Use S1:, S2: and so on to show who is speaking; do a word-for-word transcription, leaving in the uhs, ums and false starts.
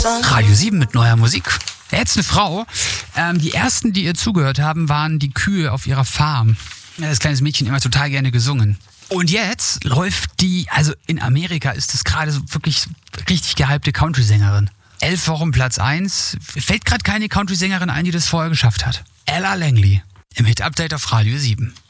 S1: Radio sieben mit neuer Musik. Jetzt eine Frau. Ähm, die ersten, die ihr zugehört haben, waren die Kühe auf ihrer Farm. Ja, das kleine Mädchen immer total gerne gesungen. Und jetzt läuft die, also in Amerika ist das gerade so wirklich richtig gehypte Country-Sängerin. Elf Wochen Platz eins. Fällt gerade keine Country-Sängerin ein, die das vorher geschafft hat. Ella Langley im Hit-Update auf Radio sieben.